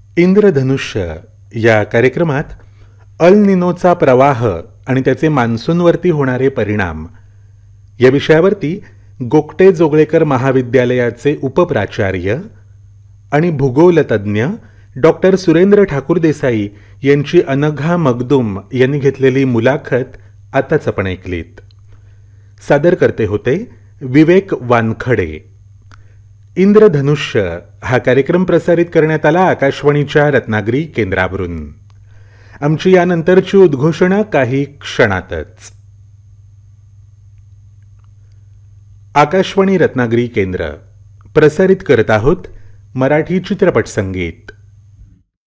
इंद्रधनुष्य या कार्यक्रमात अल निनोचा प्रवाह आणि त्याचे मान्सूनवरती होणारे परिणाम या विषयावरती गोगटे जोगळेकर महाविद्यालयाचे उपप्राचार्य आणि भूगोलतज्ञ डॉक्टर सुरेंद्र ठाकूर देसाई यांची अनघा मगदूम यांनी घेतलेली मुलाखत आताच आपण ऐकलीत. सादर करते होते विवेक वानखडे. इंद्रधनुष्य हा कार्यक्रम प्रसारित करण्यात आला आकाशवाणीच्या रत्नागिरी केंद्रावरून. आमची यानंतरची उद्घोषणा काही क्षणातच. आकाशवाणी रत्नागिरी केंद्र प्रसारित करत आहोत मराठी चित्रपट संगीत.